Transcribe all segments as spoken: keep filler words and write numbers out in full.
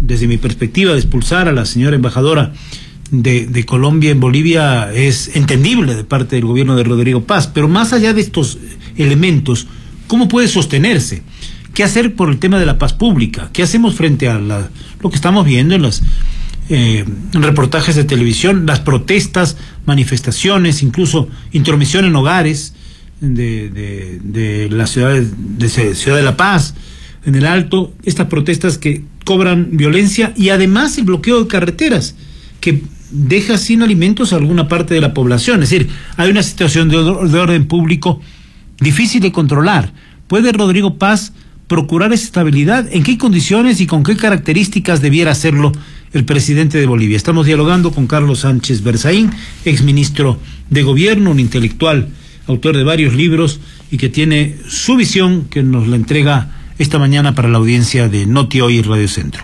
desde mi perspectiva, de expulsar a la señora embajadora de, de Colombia en Bolivia es entendible de parte del gobierno de Rodrigo Paz, pero más allá de estos elementos, ¿cómo puede sostenerse? ¿Qué hacer por el tema de la paz pública? ¿Qué hacemos frente a la, lo que estamos viendo en los eh, reportajes de televisión, las protestas, manifestaciones, incluso intromisión en hogares de, de, de la ciudad de, de Ciudad de La Paz, en el Alto, estas protestas que cobran violencia y además el bloqueo de carreteras que deja sin alimentos a alguna parte de la población? Es decir, hay una situación de, de orden público difícil de controlar. ¿Puede Rodrigo Paz procurar esa estabilidad? ¿En qué condiciones y con qué características debiera hacerlo el presidente de Bolivia? Estamos dialogando con Carlos Sánchez Berzaín, exministro de Gobierno, un intelectual, autor de varios libros y que tiene su visión que nos la entrega esta mañana para la audiencia de Noti Hoy y Radio Centro.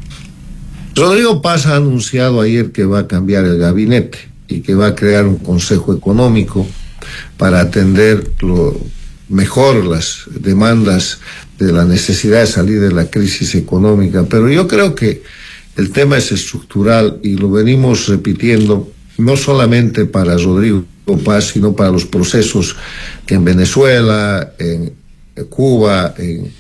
Rodrigo Paz ha anunciado ayer que va a cambiar el gabinete y que va a crear un consejo económico para atender lo mejor las demandas de la necesidad de salir de la crisis económica. Pero yo creo que el tema es estructural y lo venimos repitiendo no solamente para Rodrigo Paz, sino para los procesos que en Venezuela, en Cuba, en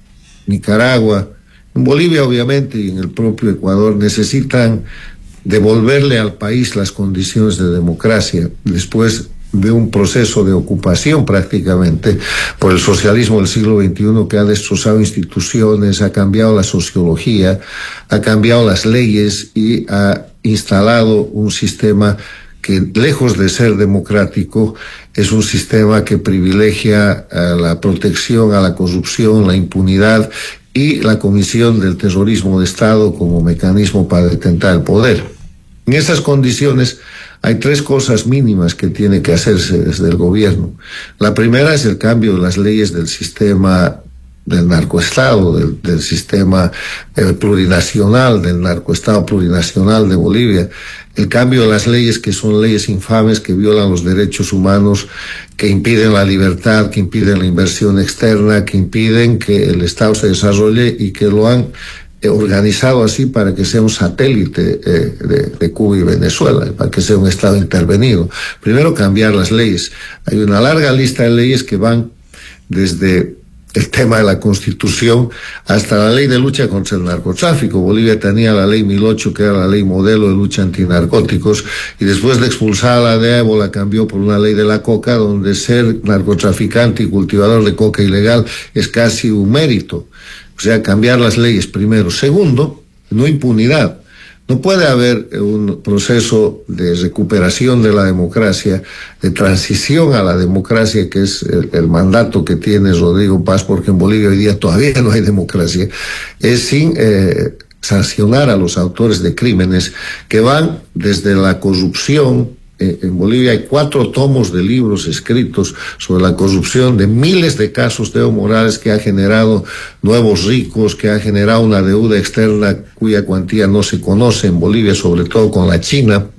Nicaragua, en Bolivia obviamente y en el propio Ecuador necesitan devolverle al país las condiciones de democracia después de un proceso de ocupación prácticamente por el socialismo del siglo veintiuno que ha destrozado instituciones, ha cambiado la sociología, ha cambiado las leyes y ha instalado un sistema que, lejos de ser democrático, es un sistema que privilegia a la protección a la corrupción, la impunidad y la comisión del terrorismo de Estado como mecanismo para detentar el poder. En esas condiciones hay tres cosas mínimas que tiene que hacerse desde el gobierno. La primera es el cambio de las leyes del sistema del narcoestado, del, del sistema eh, plurinacional, del narcoestado plurinacional de Bolivia. El cambio de las leyes que son leyes infames, que violan los derechos humanos, que impiden la libertad, que impiden la inversión externa, que impiden que el Estado se desarrolle y que lo han eh, organizado así para que sea un satélite eh, de, de Cuba y Venezuela, para que sea un Estado intervenido. Primero, cambiar las leyes. Hay una larga lista de leyes que van desde el tema de la Constitución hasta la ley de lucha contra el narcotráfico. Bolivia tenía la ley mil ocho, que era la ley modelo de lucha antinarcóticos, y después de expulsar a la D E A Evo la cambió por una ley de la coca, donde ser narcotraficante y cultivador de coca ilegal es casi un mérito. O sea, cambiar las leyes primero. Segundo, no impunidad. No puede haber un proceso de recuperación de la democracia, de transición a la democracia, que es el, el mandato que tiene Rodrigo Paz, porque en Bolivia hoy día todavía no hay democracia, es sin eh, sancionar a los autores de crímenes que van desde la corrupción. En Bolivia hay cuatro tomos de libros escritos sobre la corrupción de miles de casos de Evo Morales, que ha generado nuevos ricos, que ha generado una deuda externa cuya cuantía no se conoce en Bolivia, sobre todo con la China,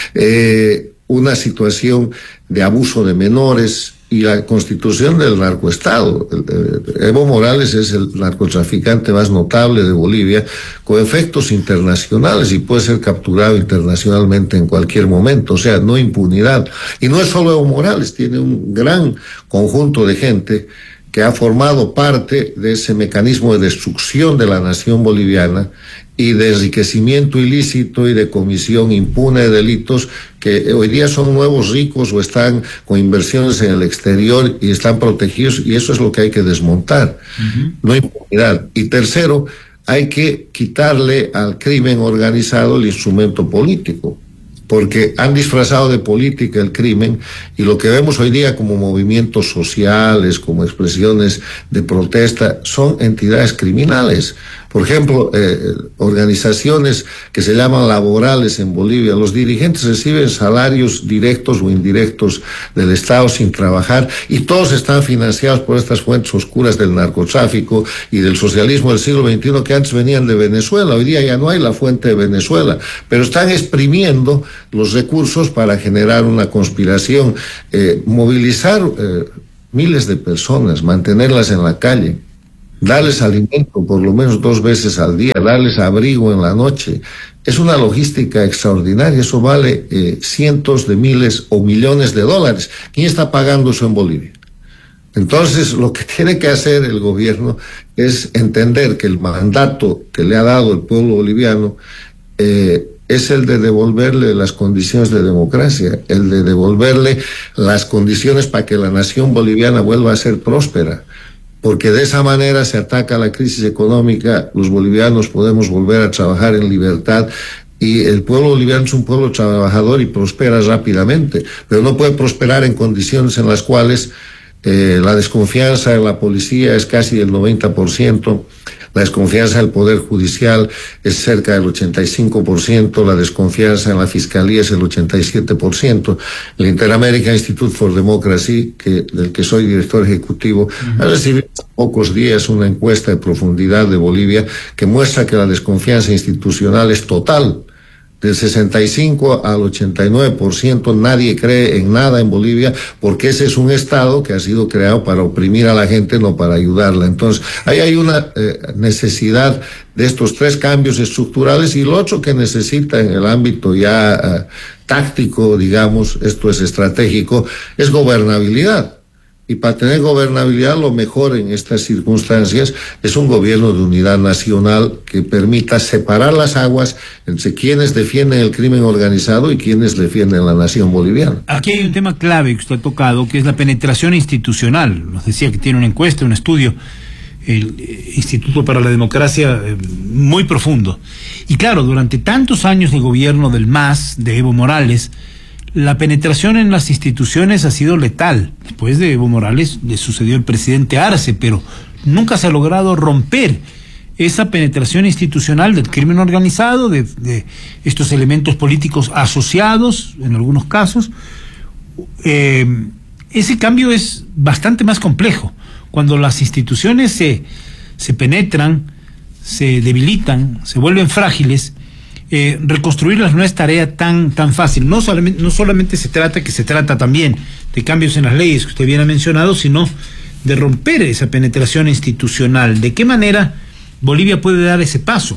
eh, una situación de abuso de menores y la constitución del narcoestado. Evo Morales es el narcotraficante más notable de Bolivia, con efectos internacionales, y puede ser capturado internacionalmente en cualquier momento. O sea, no impunidad. Y no es solo Evo Morales, tiene un gran conjunto de gente que ha formado parte de ese mecanismo de destrucción de la nación boliviana y de enriquecimiento ilícito y de comisión impune de delitos, que hoy día son nuevos ricos o están con inversiones en el exterior y están protegidos, y eso es lo que hay que desmontar. Uh-huh. No impunidad. Y tercero, hay que quitarle al crimen organizado el instrumento político, porque han disfrazado de política el crimen, y lo que vemos hoy día como movimientos sociales, como expresiones de protesta, son entidades criminales. Por ejemplo, eh, organizaciones que se llaman laborales en Bolivia, los dirigentes reciben salarios directos o indirectos del Estado sin trabajar, y todos están financiados por estas fuentes oscuras del narcotráfico y del socialismo del siglo veintiuno, que antes venían de Venezuela. Hoy día ya no hay la fuente de Venezuela, pero están exprimiendo los recursos para generar una conspiración, eh, movilizar eh, miles de personas, mantenerlas en la calle. darles alimento por lo menos dos veces al día, darles abrigo en la noche. Es una logística extraordinaria, eso vale eh, cientos de miles o millones de dólares. ¿Quién está pagando eso en Bolivia? Entonces, lo que tiene que hacer el gobierno es entender que el mandato que le ha dado el pueblo boliviano eh, es el de devolverle las condiciones de democracia, el de devolverle las condiciones para que la nación boliviana vuelva a ser próspera. Porque de esa manera se ataca la crisis económica, los bolivianos podemos volver a trabajar en libertad, y el pueblo boliviano es un pueblo trabajador y prospera rápidamente, pero no puede prosperar en condiciones en las cuales eh, la desconfianza en la policía es casi del noventa por ciento, la desconfianza del Poder Judicial es cerca del ochenta y cinco por ciento, la desconfianza en la Fiscalía es el ochenta y siete por ciento. El Inter-American Institute for Democracy, que, del que soy director ejecutivo, uh-huh. ha recibido hace pocos días una encuesta de profundidad de Bolivia que muestra que la desconfianza institucional es total. Del sesenta y cinco al ochenta y nueve por ciento nadie cree en nada en Bolivia, porque ese es un Estado que ha sido creado para oprimir a la gente, no para ayudarla. Entonces, ahí hay una eh, necesidad de estos tres cambios estructurales, y lo otro que necesita en el ámbito ya uh, táctico, digamos, esto es estratégico, es gobernabilidad. Y para tener gobernabilidad, lo mejor en estas circunstancias es un gobierno de unidad nacional que permita separar las aguas entre quienes defienden el crimen organizado y quienes defienden la nación boliviana. Aquí hay un tema clave que usted ha tocado, que es la penetración institucional. Nos decía que tiene una encuesta, un estudio, el Instituto para la Democracia, eh, muy profundo. Y claro, durante tantos años de gobierno del M A S, de Evo Morales, la penetración en las instituciones ha sido letal. Después de Evo Morales le sucedió el presidente Arce, pero nunca se ha logrado romper esa penetración institucional del crimen organizado, de, de estos elementos políticos asociados, en algunos casos. Eh, ese cambio es bastante más complejo. Cuando las instituciones se, se penetran, se debilitan, se vuelven frágiles, Eh, reconstruirlas no es tarea tan tan fácil. No solamente, no solamente se trata, que se trata también de cambios en las leyes que usted bien ha mencionado, sino de romper esa penetración institucional. ¿De qué manera Bolivia puede dar ese paso?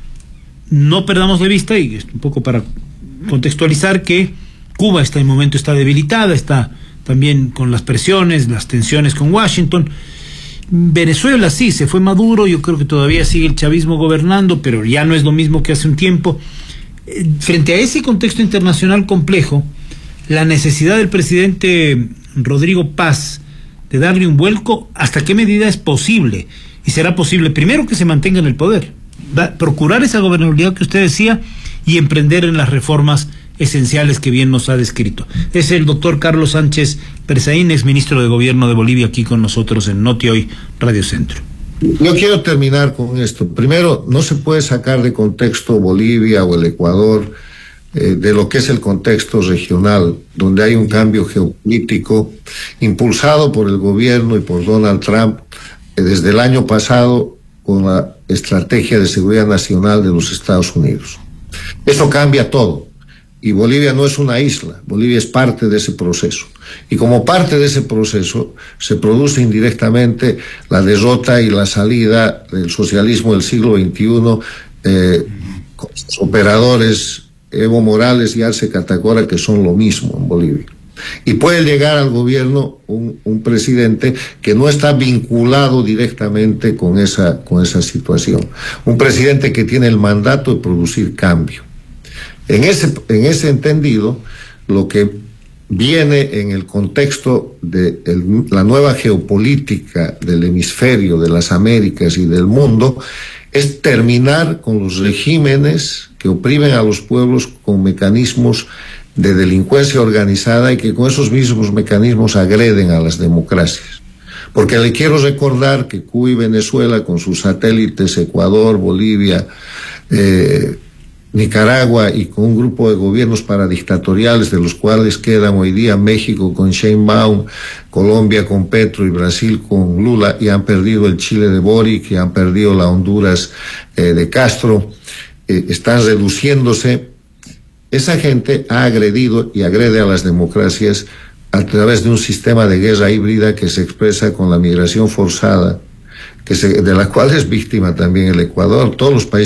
No perdamos de vista, y un poco para contextualizar, que Cuba está en momento está debilitada, está también con las presiones, las tensiones con Washington. Venezuela sí, se fue Maduro, yo creo que todavía sigue el chavismo gobernando, pero ya no es lo mismo que hace un tiempo. Frente a ese contexto internacional complejo, la necesidad del presidente Rodrigo Paz de darle un vuelco, ¿hasta qué medida es posible? Y será posible, primero, que se mantenga en el poder, da, procurar esa gobernabilidad que usted decía y emprender en las reformas esenciales que bien nos ha descrito. Es el doctor Carlos Sánchez Persaín, ex ministro de Gobierno de Bolivia, aquí con nosotros en Noti Hoy Radio Centro. Yo quiero terminar con esto. Primero, no se puede sacar de contexto Bolivia o el Ecuador eh, de lo que es el contexto regional, donde hay un cambio geopolítico impulsado por el gobierno y por Donald Trump eh, desde el año pasado con la estrategia de seguridad nacional de los Estados Unidos. Eso cambia todo. Y Bolivia no es una isla, Bolivia es parte de ese proceso. Y como parte de ese proceso se produce indirectamente la derrota y la salida del socialismo del siglo veintiuno, eh, con sus operadores Evo Morales y Arce Catacora, que son lo mismo en Bolivia. Y puede llegar al gobierno un, un presidente que no está vinculado directamente con esa, con esa situación. Un presidente que tiene el mandato de producir cambio. En ese, en ese entendido, lo que viene en el contexto de el, la nueva geopolítica del hemisferio, de las Américas y del mundo, es terminar con los regímenes que oprimen a los pueblos con mecanismos de delincuencia organizada y que con esos mismos mecanismos agreden a las democracias. Porque le quiero recordar que Cuba y Venezuela, con sus satélites Ecuador, Bolivia, eh, Nicaragua, y con un grupo de gobiernos paradictatoriales, de los cuales quedan hoy día México con Sheinbaum, Colombia con Petro y Brasil con Lula, y han perdido el Chile de Boric, y han perdido la Honduras eh, de Castro, eh, están reduciéndose. Esa gente ha agredido y agrede a las democracias a través de un sistema de guerra híbrida que se expresa con la migración forzada, que se, de la cual es víctima también el Ecuador. Todos los países